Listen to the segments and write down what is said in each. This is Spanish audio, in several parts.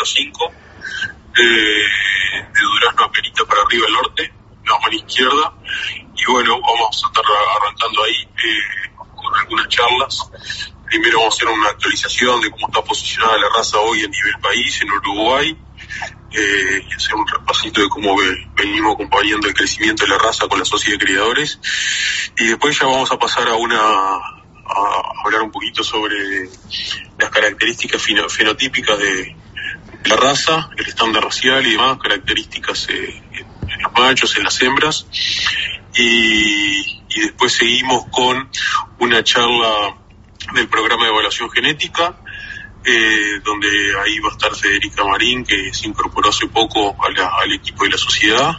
5, de Durazno a Perita para arriba del norte, la mano izquierda, y bueno, vamos a estar arrancando ahí con algunas charlas. Primero vamos a hacer una actualización de cómo está posicionada la raza hoy a nivel país, en Uruguay, y hacer un repasito de cómo venimos acompañando el crecimiento de la raza con la sociedad de criadores, y después ya vamos a pasar a hablar un poquito sobre las características fenotípicas de la raza, el estándar racial y demás, características en los machos, en las hembras, y después seguimos con una charla del programa de evaluación genética, donde ahí va a estar Federica Marín, que se incorporó hace poco al equipo de la sociedad,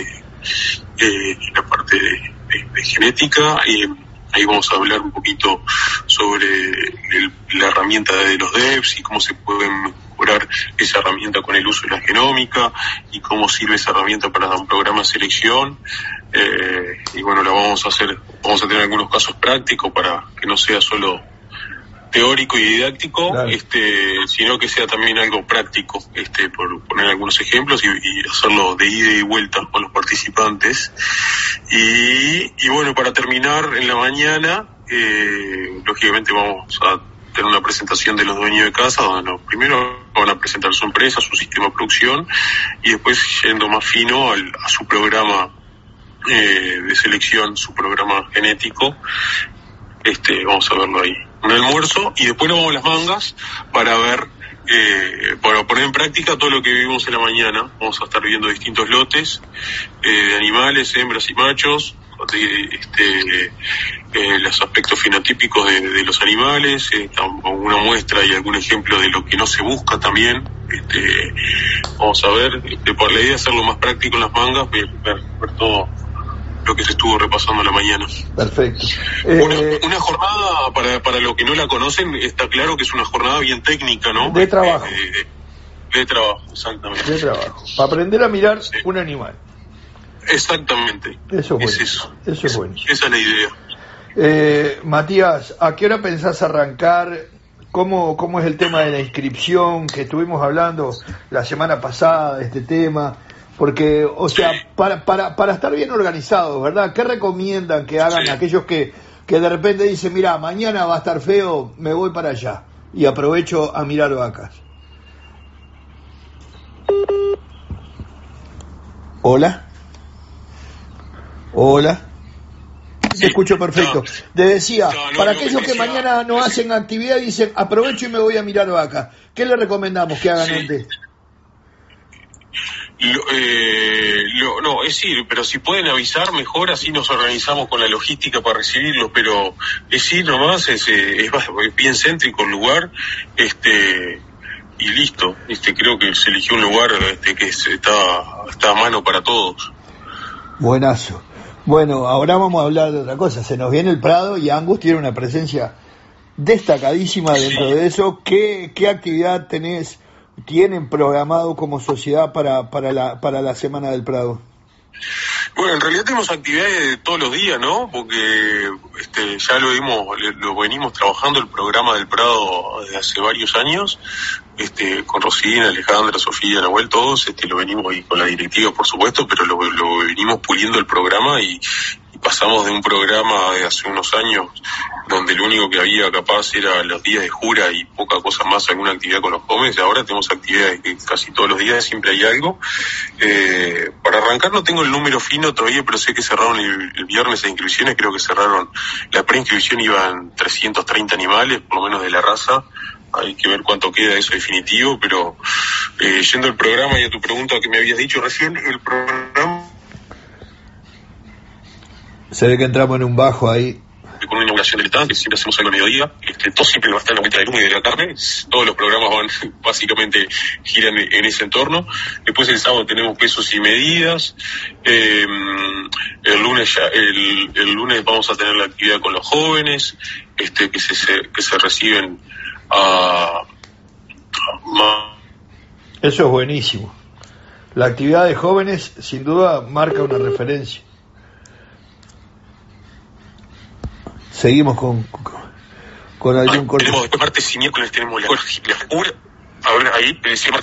en la parte de genética. Ahí vamos a hablar un poquito sobre la herramienta de los DEPS y cómo se puede mejorar esa herramienta con el uso de la genómica y cómo sirve esa herramienta para un programa de selección. Y bueno, vamos a tener algunos casos prácticos para que no sea solo teórico y didáctico, claro, sino que sea también algo práctico, por poner algunos ejemplos y hacerlo de ida y vuelta con los participantes. Y bueno, para terminar en la mañana, lógicamente vamos a tener una presentación de los dueños de casa, donde primero van a presentar su empresa, su sistema de producción, y después yendo más fino a su programa de selección, su programa genético. Vamos a verlo ahí. Un almuerzo, y después nos vamos a las mangas para ver, para poner en práctica todo lo que vivimos en la mañana. Vamos a estar viendo distintos lotes de animales, hembras y machos, los aspectos fenotípicos de los animales, una muestra y algún ejemplo de lo que no se busca también. Vamos a ver, por la idea de hacerlo más práctico en las mangas, ver todo lo que se estuvo repasando en la mañana. Perfecto. Una jornada, para los que no la conocen, está claro que es una jornada bien técnica, ¿no? De trabajo. De trabajo, exactamente. De trabajo. Para aprender a mirar un animal. Exactamente. Eso es bueno. Eso es bueno. Esa es la idea. Matías, ¿a qué hora pensás arrancar? ¿Cómo es el tema de la inscripción que estuvimos hablando la semana pasada de este tema? Porque, o sea, para estar bien organizados, ¿verdad? ¿Qué recomiendan que hagan aquellos que de repente dicen, mira, mañana va a estar feo, me voy para allá y aprovecho a mirar vacas? ¿Hola? Te escucho perfecto. Te decía, para aquellos que mañana no hacen actividad y dicen, aprovecho y me voy a mirar vacas, ¿qué les recomendamos que hagan antes? No, es ir, pero si pueden avisar mejor, así nos organizamos con la logística para recibirlos, pero es ir nomás, es bien céntrico el lugar, y listo. Creo que se eligió un lugar que está a mano para todos. Buenazo. Bueno, ahora vamos a hablar de otra cosa. Se nos viene el Prado y Angus tiene una presencia destacadísima dentro de eso. ¿Qué actividad tienen programado como sociedad para la Semana del Prado? Bueno, en realidad tenemos actividades de todos los días, ¿no? Porque ya lo venimos trabajando el programa del Prado desde hace varios años, con Rosina, Alejandra, Sofía, Nahuel, todos, lo venimos ahí con la directiva, por supuesto, pero lo venimos puliendo el programa y pasamos de un programa de hace unos años donde lo único que había capaz era los días de jura y poca cosa más, alguna actividad con los jóvenes. Ahora tenemos actividades que casi todos los días siempre hay algo. Para arrancar no tengo el número fino todavía, pero sé que cerraron el viernes las inscripciones. Creo que cerraron, la preinscripción iban 330 animales, por lo menos de la raza. Hay que ver cuánto queda eso definitivo, pero yendo al programa y a tu pregunta que me habías dicho recién, el programa... Se ve que entramos en un bajo ahí. Con una inauguración del stand, que siempre hacemos algo al mediodía, todo siempre va a estar en la vuelta del humo y de la carne. Todos los programas básicamente giran en ese entorno. Después el sábado tenemos pesos y medidas. El lunes vamos a tener la actividad con los jóvenes, que se reciben Eso es buenísimo. La actividad de jóvenes sin duda marca una referencia. Seguimos con algún corte. Tenemos después martes y miércoles tenemos la cura. A ver, ahí,